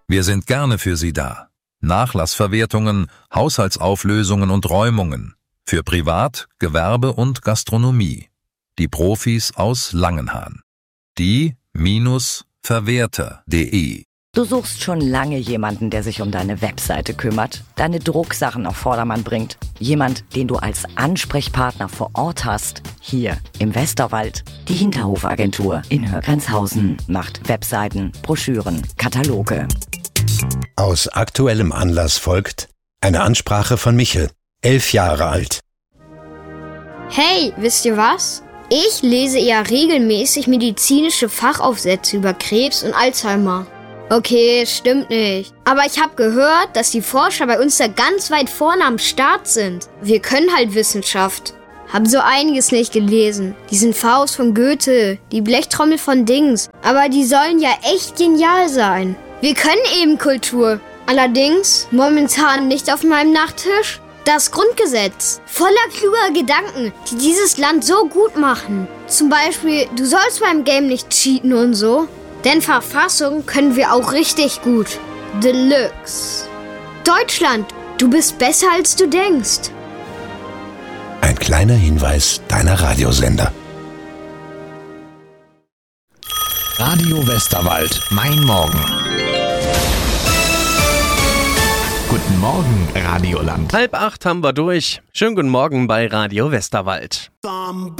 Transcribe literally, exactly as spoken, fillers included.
Wir sind gerne für Sie da. Nachlassverwertungen, Haushaltsauflösungen und Räumungen. Für Privat, Gewerbe und Gastronomie. Die Profis aus Langenhahn. Die-verwerter punkt de. Du suchst schon lange jemanden, der sich um deine Webseite kümmert, deine Drucksachen auf Vordermann bringt. Jemand, den du als Ansprechpartner vor Ort hast. Hier im Westerwald. Die Hinterhofagentur in Hörgrenzhausen macht Webseiten, Broschüren, Kataloge. Aus aktuellem Anlass folgt eine Ansprache von Michel, elf Jahre alt. Hey, wisst ihr was? Ich lese eher regelmäßig medizinische Fachaufsätze über Krebs und Alzheimer. Okay, stimmt nicht. Aber ich habe gehört, dass die Forscher bei uns da ganz weit vorne am Start sind. Wir können halt Wissenschaft. Haben so einiges nicht gelesen. Diesen Faust von Goethe, die Blechtrommel von Dings. Aber die sollen ja echt genial sein. Wir können eben Kultur. Allerdings momentan nicht auf meinem Nachttisch. Das Grundgesetz. Voller kluger Gedanken, die dieses Land so gut machen. Zum Beispiel, du sollst beim Game nicht cheaten und so. Denn Verfassung können wir auch richtig gut. Deluxe. Deutschland, du bist besser als du denkst. Ein kleiner Hinweis deiner Radiosender. Radio Westerwald, mein Morgen. Guten Morgen, Radioland. Halb acht haben wir durch. Schönen guten Morgen bei Radio Westerwald.